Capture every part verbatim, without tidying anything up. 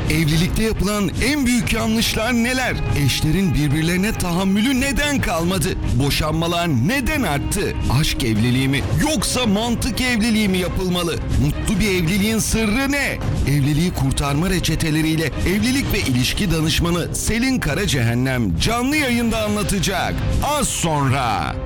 Evlilikte yapılan en büyük yanlışlar neler? Eşlerin birbirlerine tahammülü neden kalmadı? Boşanmalar neden arttı? Aşk evliliği mi yoksa mantık evliliği mi yapılmalı? Mutlu bir evliliğin sırrı ne? Evliliği kurtarma reçeteleriyle evlilik ve ilişki danışmanı Selin Karacehennem canlı yayında anlatacak. Az sonra.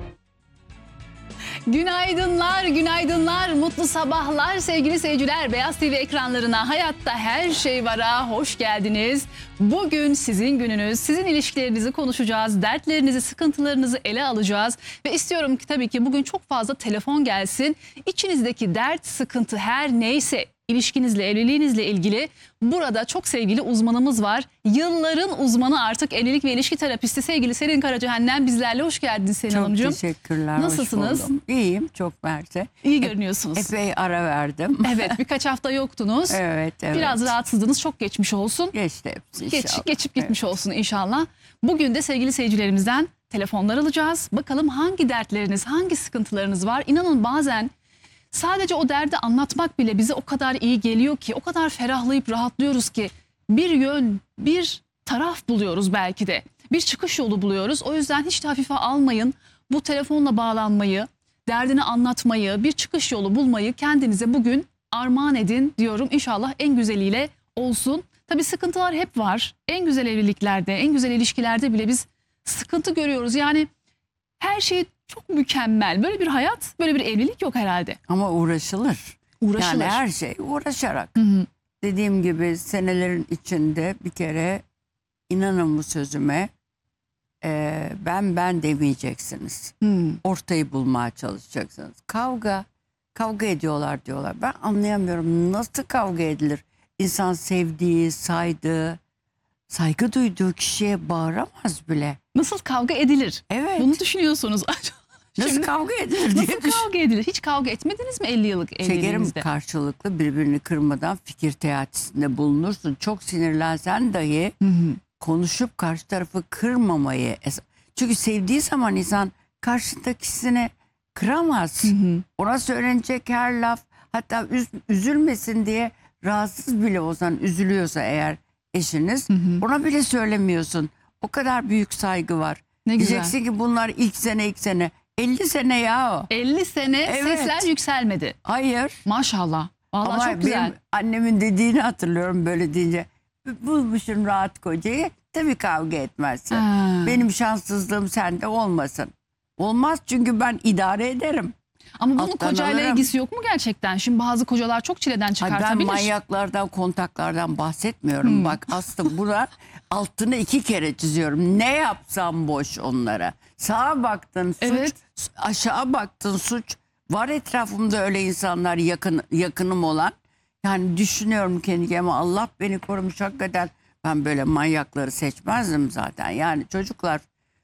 Günaydınlar, günaydınlar, mutlu sabahlar sevgili seyirciler. Beyaz T V ekranlarına Hayatta Her Şey Var'a hoş geldiniz. Bugün sizin gününüz, sizin ilişkilerinizi konuşacağız, dertlerinizi, sıkıntılarınızı ele alacağız. Ve istiyorum ki tabii ki bugün çok fazla telefon gelsin. İçinizdeki dert, sıkıntı her neyse ilişkinizle, evliliğinizle ilgili burada çok sevgili uzmanımız var. Yılların uzmanı artık evlilik ve ilişki terapisti sevgili Selin Karacehennem bizlerle. Hoş geldiniz Selin çok Hanımcığım. Çok teşekkürler. Nasılsınız? Hoş buldum. İyiyim çok mersi. İyi görünüyorsunuz. Epey ara verdim. Evet, birkaç hafta yoktunuz. evet, evet. Biraz rahatsızdınız. Çok geçmiş olsun. Geçti hepsi Geç, inşallah. geçip gitmiş Evet. olsun inşallah. Bugün de sevgili seyircilerimizden telefonlar alacağız. Bakalım hangi dertleriniz, hangi sıkıntılarınız var? İnanın bazen sadece o derdi anlatmak bile bize o kadar iyi geliyor ki, o kadar ferahlayıp rahatlıyoruz ki bir yön, bir taraf buluyoruz belki de. Bir çıkış yolu buluyoruz. O yüzden hiç de hafife almayın. Bu telefonla bağlanmayı, derdini anlatmayı, bir çıkış yolu bulmayı kendinize bugün armağan edin diyorum. İnşallah en güzeliyle olsun. Tabii sıkıntılar hep var. En güzel evliliklerde, en güzel ilişkilerde bile biz sıkıntı görüyoruz. Yani her şey çok mükemmel. Böyle bir hayat, böyle bir evlilik yok herhalde. Ama uğraşılır. Uğraşılır. Yani her şey uğraşarak. Hı hı. Dediğim gibi senelerin içinde bir kere inanın bu sözüme e, ben ben demeyeceksiniz. Hı. Ortayı bulmaya çalışacaksınız. Kavga, kavga ediyorlar diyorlar. Ben anlayamıyorum nasıl kavga edilir? İnsan sevdiği, saydığı, saygı duyduğu kişiye bağıramaz bile. Nasıl kavga edilir? Evet. Bunu düşünüyorsunuz. Nasıl Şimdi, kavga edilir diye nasıl kavga edilir? Hiç kavga etmediniz mi elli yıllık Şekerim evliliğinizde? karşılıklı birbirini kırmadan fikir teatisinde bulunursun. Çok sinirlensen dahi Hı hı. konuşup karşı tarafı kırmamayı. es- Çünkü sevdiği zaman insan karşındakisini kıramaz. Hı hı. Ona söylenecek her laf, hatta üz- üzülmesin diye rahatsız bile olsan, üzülüyorsa eğer eşiniz, Hı hı. ona bile söylemiyorsun. O kadar büyük saygı var. Ne güzel. Diyeceksin ki bunlar ilk sene ilk sene. elli sene ya o. elli sene Evet. sesler yükselmedi. Hayır. Maşallah. Vallahi Ama çok güzel. benim annemin dediğini hatırlıyorum böyle deyince. Bulmuşum rahat kocayı, tabii kavga etmezsin. Ha. Benim şanssızlığım sende olmasın. Olmaz çünkü ben idare ederim. Ama bunun alttan kocayla alırım. ilgisi yok mu gerçekten? Şimdi bazı kocalar çok çileden Ay ben çıkartabilir. manyaklardan, kontaklardan bahsetmiyorum. Hmm. Bak aslında buna altını iki kere çiziyorum. Ne yapsam boş onlara. Sağa baktın suç, Evet. aşağı baktın suç. Var etrafımda öyle insanlar, yakın yakınım olan. Yani düşünüyorum kendi kendime, Allah beni korumuş hakikaten. Ben böyle manyakları seçmezdim zaten. Yani çocuklar,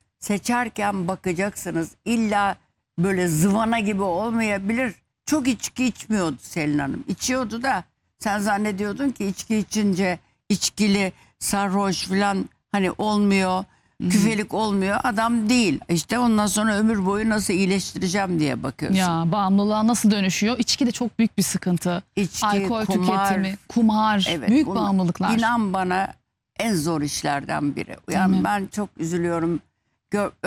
seçerken bakacaksınız, illa böyle zıvana gibi olmayabilir. Çok içki içmiyordu Selin Hanım. İçiyordu da sen zannediyordun ki içki içince içkili, sarhoş falan hani olmuyor. Küfelik olmuyor. Adam değil. İşte ondan sonra ömür boyu nasıl iyileştireceğim diye bakıyorsun. Ya bağımlılığa nasıl dönüşüyor? İçki de çok büyük bir sıkıntı. İçki, Alkol kumar. tüketimi, kumar, Evet, büyük bunlar- bağımlılıklar. İnan bana en zor işlerden biri. Değil Yani mi? ben çok üzülüyorum. Gör,